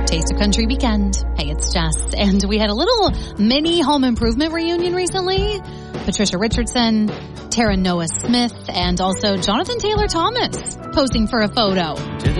Taste of Country weekend. Hey, it's Jess. And we had a little mini home improvement reunion recently. Patricia Richardson, Tara Noah Smith, and also Jonathan Taylor Thomas posing for a photo.